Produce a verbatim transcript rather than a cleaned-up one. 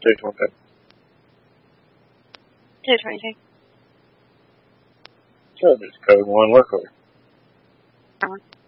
two twenty-two. two twenty-two. So just code one, work order.